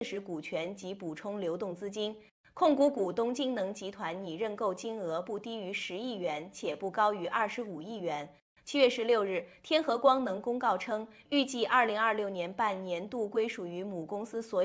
实股权及补充流动资金。控股股东金能集团拟认购金额不低于10亿元，且不高于25亿元。7月16日，天合光能公告称，预计2026年半年度归属于母公司所有